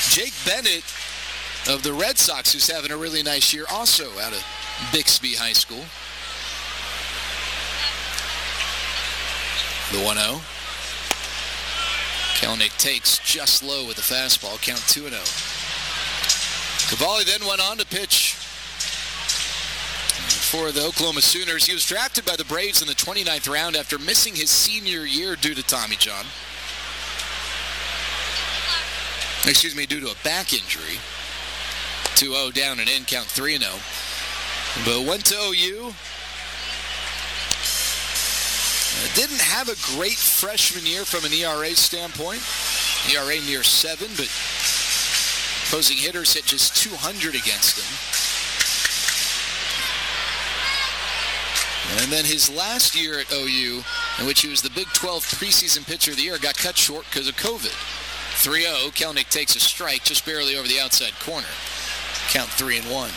Jake Bennett of the Red Sox, who's having a really nice year, also out of Bixby High School. The 1-0. Kelenic takes just low with the fastball. Count 2-0. Cavalli then went on to pitch for the Oklahoma Sooners. He was drafted by the Braves in the 29th round after missing his senior year due to Tommy John. Due to a back injury. 2-0 down and in, count 3-0. But went to OU. Didn't have a great freshman year from an ERA standpoint. ERA near 7, but opposing hitters hit just 200 against him. And then his last year at OU, in which he was the Big 12 preseason pitcher of the year, got cut short because of COVID. 3-0, Kelenic takes a strike just barely over the outside corner. Count 3-1.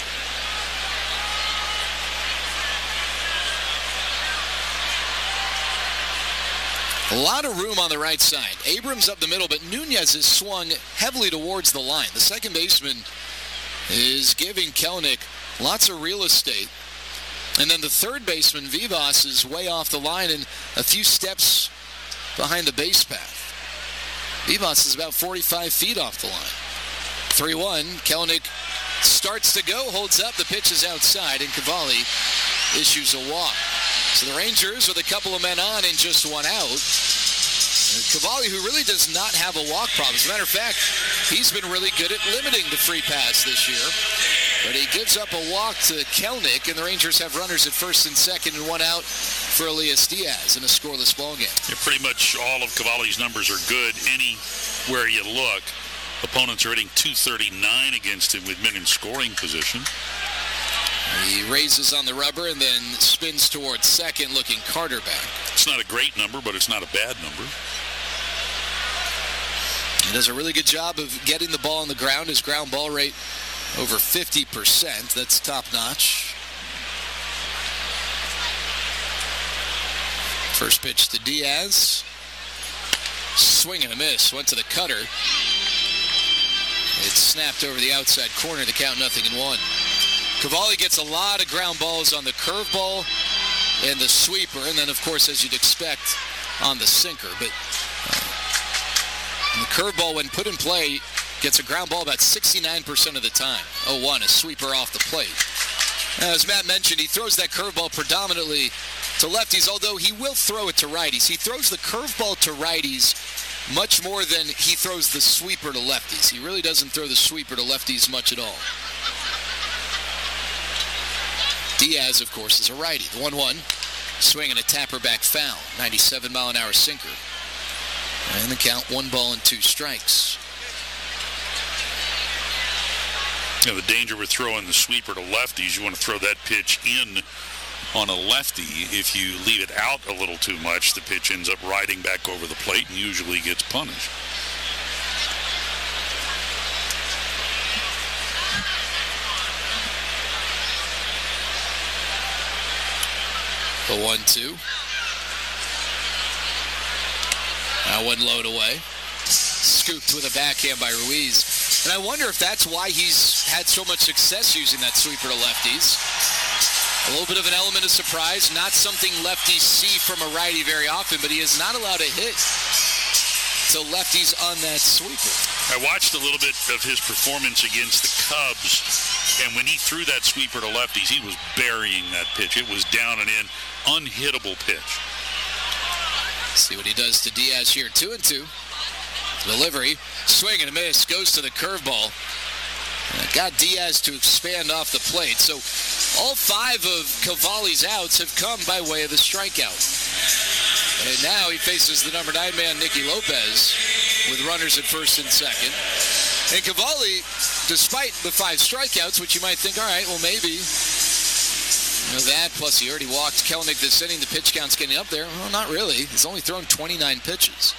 A lot of room on the right side. Abrams up the middle, but Nunez is swung heavily towards the line. The second baseman is giving Kelenic lots of real estate. And then the third baseman, Vivas, is way off the line and a few steps behind the base path. Vivas is about 45 feet off the line. 3-1, Kelenic starts to go, holds up, the pitch is outside, and Cavalli issues a walk. So the Rangers with a couple of men on and just one out. Cavalli, who really does not have a walk problem. As a matter of fact, he's been really good at limiting the free pass this year. But he gives up a walk to Kelenic, and the Rangers have runners at first and second and one out for Elias Diaz in a scoreless ballgame. Yeah, pretty much all of Cavalli's numbers are good anywhere you look. Opponents are hitting .239 against him with men in scoring position. He raises on the rubber and then spins towards second, looking Carter back. It's not a great number, but it's not a bad number. He does a really good job of getting the ball on the ground. His ground ball rate over 50%. That's top notch. First pitch to Diaz. Swing and a miss. Went to the cutter. It snapped over the outside corner to count 0-1. Cavalli gets a lot of ground balls on the curveball and the sweeper, and then, of course, as you'd expect, on the sinker. But the curveball, when put in play, gets a ground ball about 69% of the time. 0-1, a sweeper off the plate. As Matt mentioned, he throws that curveball predominantly to lefties, although he will throw it to righties. He throws the curveball to righties much more than he throws the sweeper to lefties. He really doesn't throw the sweeper to lefties much at all. Diaz, of course, is a righty. The 1-1, swing and a tapper back foul. 97-mile-an-hour sinker. And the count, 1-2 strikes. You know, the danger with throwing the sweeper to lefties, you want to throw that pitch in on a lefty. If you leave it out a little too much, the pitch ends up riding back over the plate and usually gets punished. The 1-2. That one load away. Scooped with a backhand by Ruiz. And I wonder if that's why he's had so much success using that sweeper to lefties. A little bit of an element of surprise. Not something lefties see from a righty very often, but he is not allowed to hit to lefties on that sweeper. I watched a little bit of his performance against the Cubs, and when he threw that sweeper to lefties, he was burying that pitch. It was down and in, unhittable pitch. See what he does to Diaz here. 2-2. Delivery, swing and a miss, goes to the curveball. Got Diaz to expand off the plate. So all 5 of Cavalli's outs have come by way of the strikeout. And now he faces the number 9 man, Nicky Lopez, with runners at first and second. And Cavalli, despite the 5 strikeouts, which you might think, all right, well, maybe that, plus he already walked Kelenic this inning, the pitch count's getting up there. Well, not really. He's only thrown 29 pitches.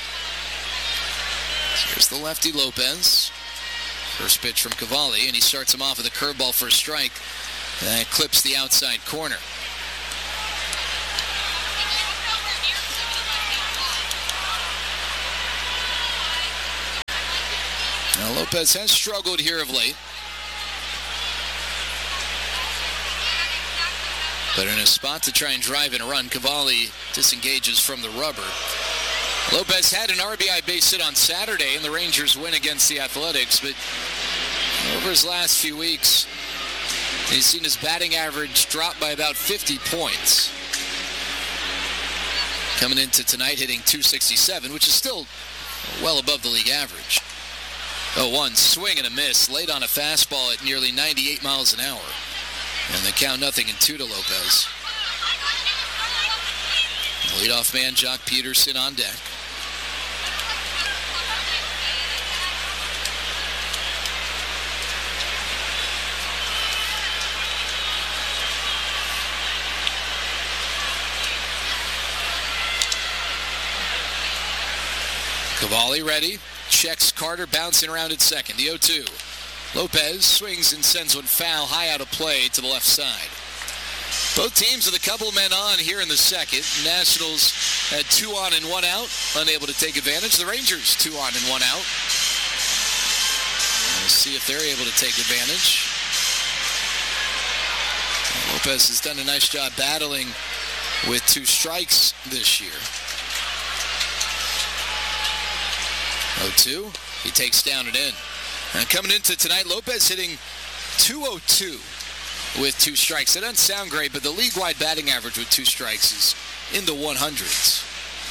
Here's the lefty Lopez. First pitch from Cavalli, and he starts him off with a curveball for a strike. That clips the outside corner. Now Lopez has struggled here of late, but in a spot to try and drive and run, Cavalli disengages from the rubber. Lopez had an RBI base hit on Saturday, and the Rangers win against the Athletics, but over his last few weeks, he's seen his batting average drop by about 50 points. Coming into tonight, hitting .267, which is still well above the league average. 0-1, swing and a miss, late on a fastball at nearly 98 miles an hour. And the count 0-2 to Lopez. Leadoff man Jock Peterson on deck. Cavalli ready. Checks Carter bouncing around at second. The 0-2. Lopez swings and sends one foul high out of play to the left side. Both teams with a couple of men on here in the second. Nationals had 2 on and 1 out, unable to take advantage. The Rangers 2 on and 1 out. We'll see if they're able to take advantage. Lopez has done a nice job battling with 2 strikes this year. 0-2. He takes down and in. And coming into tonight, Lopez hitting .202 with 2 strikes. It doesn't sound great, but the league-wide batting average with 2 strikes is in the 100s.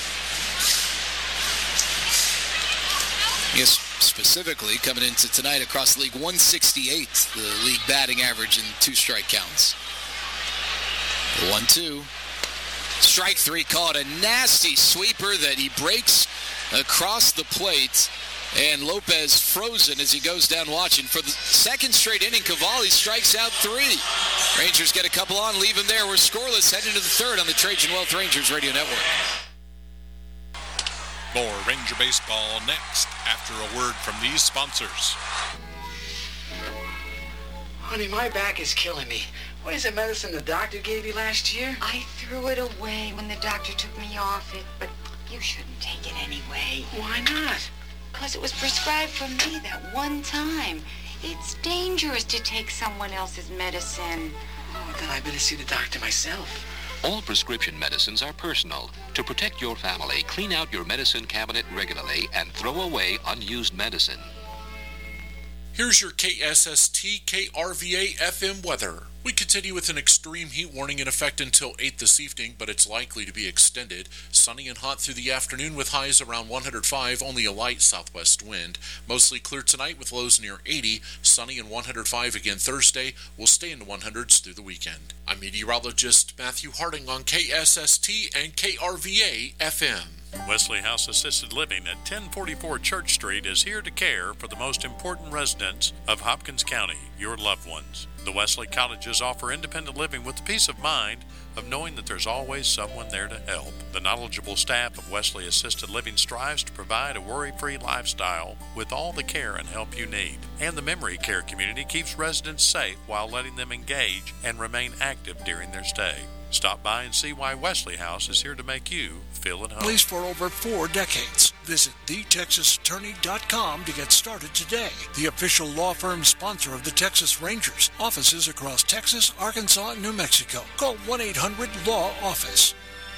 Yes, specifically coming into tonight across the league, 168, the league batting average in 2 strike counts. The 1-2. Strike 3, call it a nasty sweeper that he breaks across the plate, and Lopez frozen as he goes down watching. For the second straight inning, Cavalli strikes out 3. Rangers get a couple on, leave him there. We're scoreless heading to the third on the Trajan Wealth Rangers Radio Network. More Ranger baseball next after a word from these sponsors. Honey, my back is killing me. What is the medicine the doctor gave you last year? I threw it away when the doctor took me off it, but you shouldn't take it anyway. Why not? Because it was prescribed for me that one time. It's dangerous to take someone else's medicine. Oh, then I better see the doctor myself. All prescription medicines are personal. To protect your family, clean out your medicine cabinet regularly and throw away unused medicine. Here's your KSST KRVA FM weather. We continue with an extreme heat warning in effect until 8 this evening, but it's likely to be extended. Sunny and hot through the afternoon with highs around 105, only a light southwest wind. Mostly clear tonight with lows near 80. Sunny and 105 again Thursday. We'll stay in the 100s through the weekend. I'm meteorologist Matthew Harding on KSST and KRVA FM. Wesley House Assisted Living at 1044 Church Street is here to care for the most important residents of Hopkins County, your loved ones. The Wesley Cottages offer independent living with the peace of mind of knowing that there's always someone there to help. The knowledgeable staff of Wesley Assisted Living strives to provide a worry-free lifestyle with all the care and help you need. And the memory care community keeps residents safe while letting them engage and remain active during their stay. Stop by and see why Wesley House is here to make you feel at home. Please, for over 4 decades. Visit thetexasattorney.com to get started today. The official law firm sponsor of the Texas Rangers. Offices across Texas, Arkansas, and New Mexico. Call 1-800-LAW-OFFICE.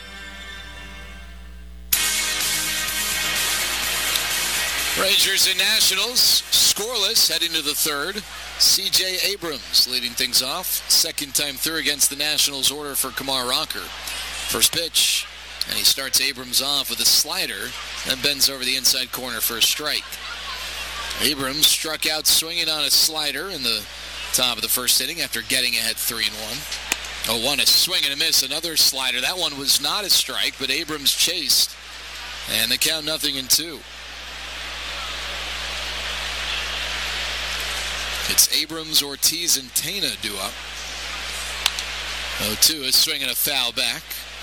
Rangers and Nationals scoreless heading to the third. C.J. Abrams leading things off. Second time through against the Nationals order for Kumar Rocker. First pitch, and he starts Abrams off with a slider, then bends over the inside corner for a strike. Abrams struck out swinging on a slider in the top of the first inning after getting ahead 3-1. 0-1, a swing and a miss, another slider. That one was not a strike, but Abrams chased, and the count 0-2. It's Abrams, Ortiz, and Tena due up. 0-2, a swing and a foul back.